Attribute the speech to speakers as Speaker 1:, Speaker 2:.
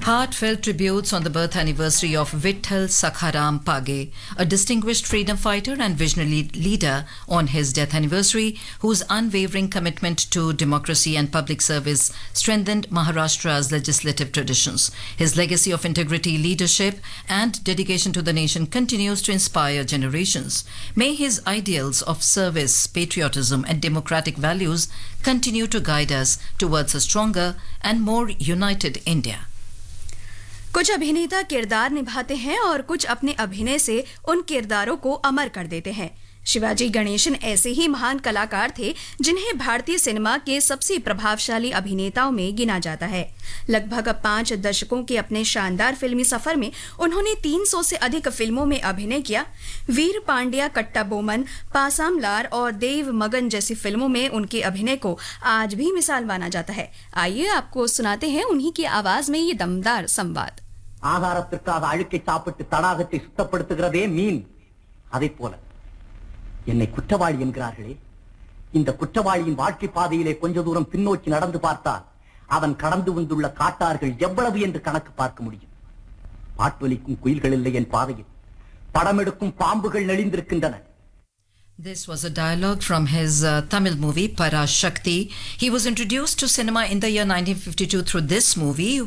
Speaker 1: Heartfelt tributes on the birth anniversary of Vitthal Sakharam Page, a distinguished freedom fighter and visionary leader on his death anniversary, whose unwavering commitment to democracy and public service strengthened Maharashtra's legislative traditions. His legacy of integrity, leadership, and dedication to the nation continues to inspire generations. May his ideals of service, patriotism, and democratic values continue to guide us towards a stronger and more united India.
Speaker 2: कुछ अभिनेता किरदार निभाते हैं और कुछ अपने अभिनय से उन किरदारों को अमर कर देते हैं। शिवाजी गणेशन ऐसे ही महान कलाकार थे जिन्हें भारतीय सिनेमा के सबसे प्रभावशाली अभिनेताओं में गिना जाता है। लगभग 5 दशकों के अपने शानदार फिल्मी सफर में उन्होंने 300 से अधिक फिल्मों में अभिनय किया। वीर पांड्या, कट्टा बोमन, पासाम लार और देव मगन जैसी फिल्मों में उनके अभिनय को आज भी मिसाल माना जाता है। आइए आपको सुनाते हैं उन्हीं की आवाज में ये दमदार संवाद।
Speaker 3: ஆகாரத்திற்காக அழுக்கை சாப்பிட்டு தடாகத்தை சுத்தப்படுத்துகிறதே மீன். அதை போல என்னை குற்றவாளி என்கிறார்களே, இந்த குற்றவாளியின் வாழ்க்கை பாதையிலே கொஞ்ச தூரம் பின்னோக்கி நடந்து பார்த்தால் அவன் கடந்து வந்துள்ள காட்டார்கள் எவ்வளவு என்று கணக்கு பார்க்க முடியும். பாட்டொலிக்கும் குயில்கள் இல்லை என் பாதையில், படமெடுக்கும் பாம்புகள் நெளிந்திருக்கின்றன.
Speaker 1: This was a dialogue from his Tamil movie Parashakti. He was introduced to cinema in the year 1952 through this movie,